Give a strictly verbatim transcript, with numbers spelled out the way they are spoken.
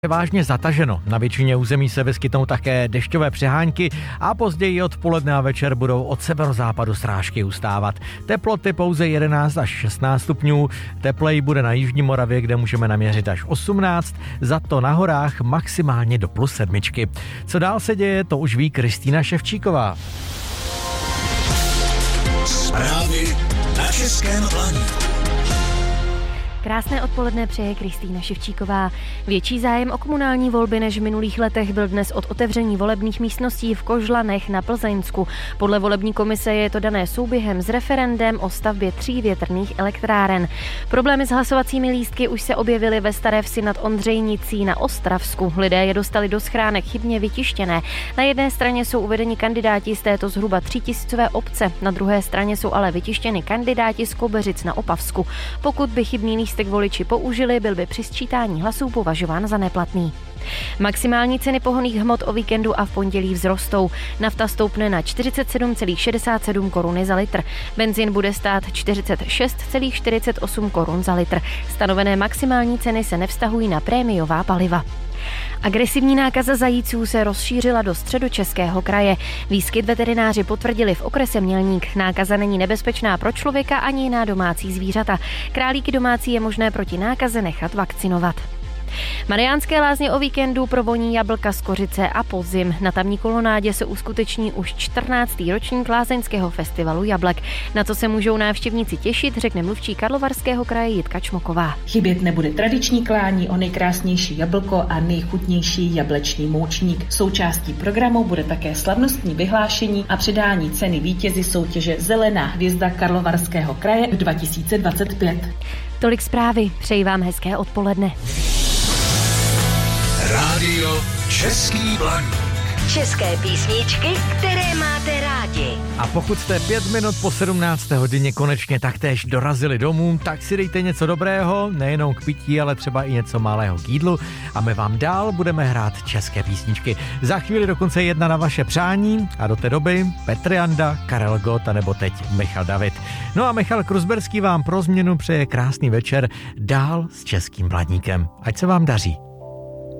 Vážně zataženo. Na většině území se vyskytnou také dešťové přehánky a později odpoledne a večer budou od severozápadu srážky ustávat. Teploty pouze jedenáct až šestnáct stupňů, tepleji bude na jižní Moravě, kde můžeme naměřit až osmnáct, za to na horách maximálně do plus sedmičky. Co dál se děje, to už ví Kristýna Ševčíková. Zprávy na Českém Lani. Krásné odpoledne přeje Kristýna Ševčíková. Větší zájem o komunální volby než v minulých letech byl dnes od otevření volebních místností v Kožlanech na Plzeňsku. Podle volební komise je to dané souběhem s referendem o stavbě tří větrných elektráren. Problémy s hlasovacími lístky už se objevily ve Staré Vsi nad Ondřejnicí na Ostravsku. Lidé je dostali do schránek chybně vytištěné. Na jedné straně jsou uvedeni kandidáti z této zhruba třítisícové obce, na druhé straně jsou ale vytištěni kandidáti z Kobeřic na Opavsku. Pokud by chybný lístek voliči použili, byl by při sčítání hlasů považován za neplatný. Maximální ceny pohonných hmot o víkendu a v pondělí vzrostou. Nafta stoupne na čtyřicet sedm celá šedesát sedm koruny za litr. Benzin bude stát čtyřicet šest celá čtyřicet osm korun za litr. Stanovené maximální ceny se nevztahují na prémiová paliva. Agresivní nákaza zajíců se rozšířila do Středočeského kraje. Výskyt veterináři potvrdili v okrese Mělník. Nákaza není nebezpečná pro člověka ani jiná domácí zvířata. Králíky domácí je možné proti nákaze nechat vakcinovat. Mariánské Lázně o víkendu provoní jablka z kořice a podzim. Na tamní kolonádě se uskuteční už čtrnáctý ročník lázeňského festivalu jablek. Na co se můžou návštěvníci těšit, řekne mluvčí Karlovarského kraje Jitka Čmoková. Chybět nebude tradiční klání o nejkrásnější jablko a nejchutnější jablečný moučník. Součástí programu bude také slavnostní vyhlášení a předání ceny vítězi soutěže Zelená hvězda Karlovarského kraje dva tisíce dvacet pět. Tolik zprávy, přeji vám hezké odpoledne. Rádio Český Blaník. České písničky, které máte rádi. A pokud jste pět minut po sedmnácté hodině konečně taktéž dorazili domů, tak si dejte něco dobrého, nejenom k pití, ale třeba i něco malého k jídlu a my vám dál budeme hrát české písničky. Za chvíli dokonce jedna na vaše přání a do té doby Petr Janda, Karel Gott a nebo teď Michal David. No a Michal Kruzberský vám pro změnu přeje krásný večer dál s Českým Blaníkem. Ať se vám daří.